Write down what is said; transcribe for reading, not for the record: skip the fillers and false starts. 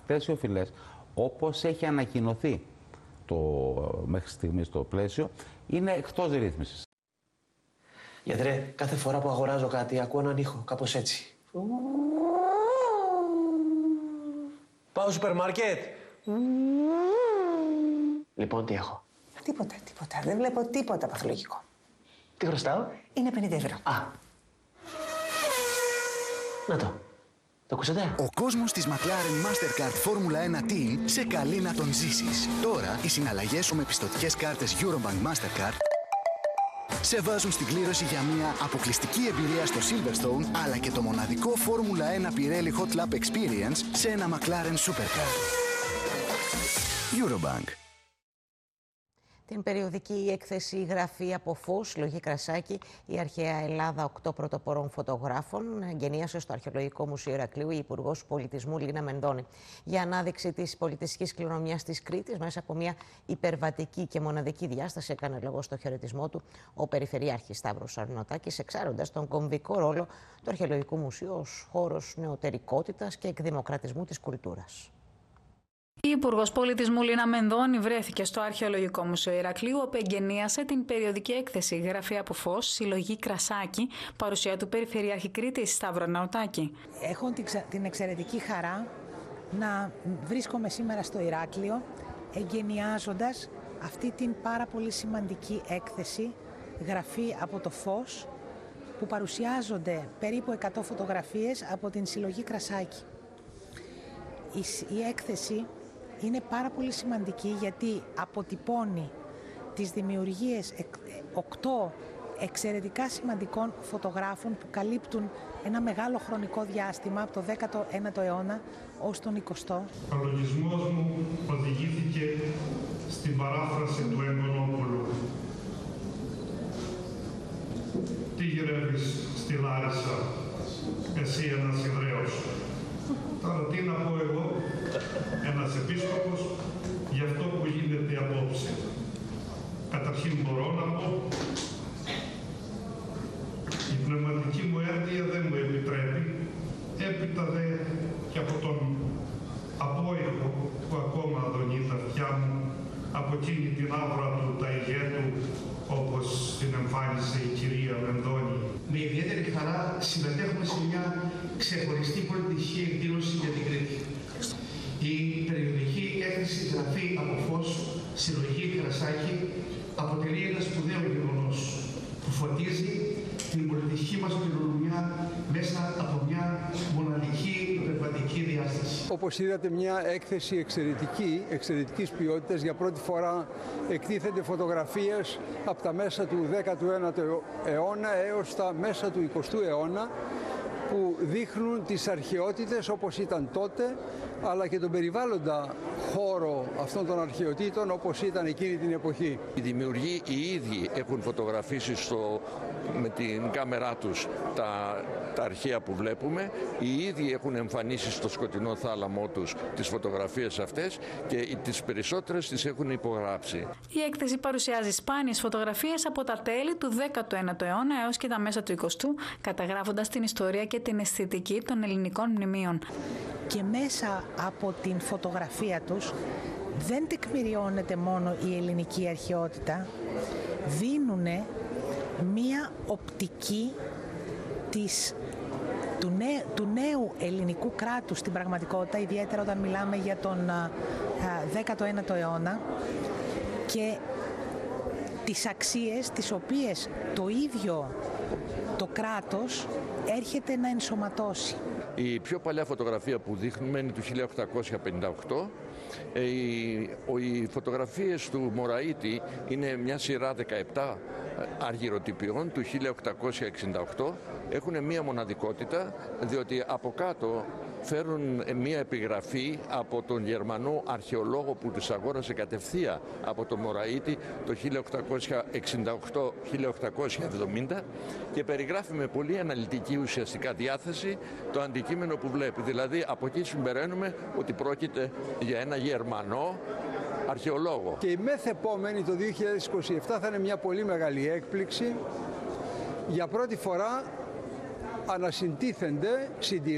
πλαίσιο φυλές, όπως έχει ανακοινωθεί μέχρι στιγμής το πλαίσιο, είναι εκτός ρύθμισης. Γιατρέ, κάθε φορά που αγοράζω κάτι ακούω έναν ήχο, κάπως έτσι. Πάω σούπερ μάρκετ. Λοιπόν, τι έχω? Τίποτα. Δεν βλέπω τίποτα παθολογικό. Τι χρωστάω? Είναι 50 ευρώ. Α. Να το. Το ακούσατε? Ο κόσμος της McLaren Mastercard Formula 1 Team σε καλεί να τον ζήσεις. Τώρα, οι συναλλαγές σου με πιστωτικές κάρτες Eurobank Mastercard σε βάζουν στην κλήρωση για μια αποκλειστική εμπειρία στο Silverstone, αλλά και το μοναδικό Formula 1 Pirelli Hot Lap Experience σε ένα McLaren Supercar. Eurobank. Την περιοδική έκθεση «Γραφή από φως», Συλλογή Κρασάκη, η αρχαία Ελλάδα 8 πρωτοπορών φωτογράφων εγγενίασε στο Αρχαιολογικό Μουσείο Ηρακλείου η Υπουργός Πολιτισμού Λίνα Μενδώνη για ανάδειξη της πολιτιστικής κληρονομιάς της Κρήτης μέσα από μια υπερβατική και μοναδική διάσταση. Έκανε λόγο στο χαιρετισμό του ο Περιφερειάρχης Σταύρος Αρνοτάκης, εξάροντας τον κομβικό ρόλο του Αρχαιολογικού Μουσείου ως χώρος νεωτερικότητας και εκδημοκρατισμού της κουλτούρας. Η Υπουργός Πολιτισμού Λίνα Μενδώνη βρέθηκε στο Αρχαιολογικό Μουσείο Ηρακλείου, όπου εγγενίασε την περιοδική έκθεση «Γραφή από φως», Συλλογή Κρασάκη, παρουσία του Περιφερειάρχη Κρήτης Σταύρο Αρνοτάκη. Έχω την εξαιρετική χαρά να βρίσκομαι σήμερα στο Ηράκλειο, εγγενιάζοντας αυτή την πάρα πολύ σημαντική έκθεση «Γραφή από το φως», που παρουσιάζονται περίπου 100 φωτογραφίες από την Συλλογή Κρασάκη. Η έκθεση είναι πάρα πολύ σημαντική γιατί αποτυπώνει τις δημιουργίες 8 εξαιρετικά σημαντικών φωτογράφων που καλύπτουν ένα μεγάλο χρονικό διάστημα από το 19ο αιώνα ως τον 20ο. Ο λογισμός μου οδηγήθηκε στην παράφραση του Εγκονόπουλου. Τι γυρεύεις στη Λάρισα, εσύ ένας Ιδραίος? Τώρα τι να πω εγώ, ένας επίσκοπος, για αυτό που γίνεται απόψε. Καταρχήν μπορώ να πω, η πνευματική μου ένδυα δεν μου επιτρέπει, έπειτα δε και από τον απόϊχο που ακόμα αδονεί τα αυτιά μου, από εκείνη την άβρα του ταϊγέτου, όπως την εμφάνισε η κυρία Μενδώνη. Με ιδιαίτερη χαρά συμμετέχουμε σε μια ξεχωριστή πολιτική εκδήλωση για την Κρήτη. Η περιοδική έκθεση «Γραφή από φως», Συλλογή Κρασάκη, αποτελεί ένα σπουδαίο γεγονός που φωτίζει την πολιτική μας κληρονομιά μέσα από μια μοναδική υπερβατική διάσταση. Όπως είδατε, μια έκθεση εξαιρετικής ποιότητας. Για πρώτη φορά εκτίθενται φωτογραφίες από τα μέσα του 19ου αιώνα έως τα μέσα του 20ου αιώνα, που δείχνουν τις αρχαιότητες όπως ήταν τότε, αλλά και τον περιβάλλοντα χώρο αυτών των αρχαιοτήτων όπως ήταν εκείνη την εποχή. Οι δημιουργοί οι ίδιοι έχουν φωτογραφίσει με την κάμερά τους τα αρχαία που βλέπουμε. Οι ίδιοι έχουν εμφανίσει στο σκοτεινό θάλαμό τους τις φωτογραφίες αυτές και τις περισσότερες τις έχουν υπογράψει. Η έκθεση παρουσιάζει σπάνιες φωτογραφίες από τα τέλη του 19ου αιώνα έως και τα μέσα του 20ου, καταγράφοντας την ιστορία και την αισθητική των ελληνικών μνημείων. Και μέσα από την φωτογραφία τους δεν τεκμηριώνεται μόνο η ελληνική αρχαιότητα, δίνουν μία οπτική του νέου ελληνικού κράτους στην πραγματικότητα, ιδιαίτερα όταν μιλάμε για τον 19ο αιώνα, και τις αξίες τις οποίες το ίδιο το κράτος έρχεται να ενσωματώσει. Η πιο παλιά φωτογραφία που δείχνουμε είναι του 1858. Οι φωτογραφίες του Μωραΐτη είναι μια σειρά 17 αργυροτυπιών του 1868. Έχουν μία μοναδικότητα, διότι από κάτω φέρουν μία επιγραφή από τον Γερμανό αρχαιολόγο που τους αγόρασε κατευθείαν από το Μωραΐτη το 1868-1870 και περιγράφει με πολύ αναλυτική ουσιαστικά διάθεση το αντικείμενο που βλέπει. Δηλαδή από εκεί συμπεραίνουμε ότι πρόκειται για ένα Γερμανό αρχαιολόγο. Και η μεθεπόμενη το 2027 θα είναι μια πολύ μεγάλη έκπληξη. Για πρώτη φορά ανασυντίθενται